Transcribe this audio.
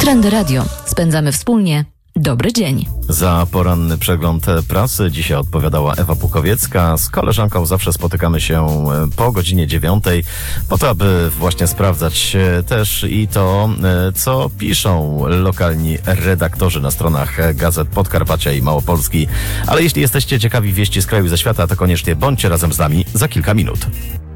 Trendy Radio. Spędzamy wspólnie dobry dzień. Za poranny przegląd prasy dzisiaj odpowiadała Ewa Pukowiecka. Z koleżanką zawsze spotykamy się po godzinie 9, po to, aby właśnie sprawdzać też i to, co piszą lokalni redaktorzy na stronach gazet Podkarpacia i Małopolski. Ale jeśli jesteście ciekawi wieści z kraju i ze świata, to koniecznie bądźcie razem z nami za kilka minut.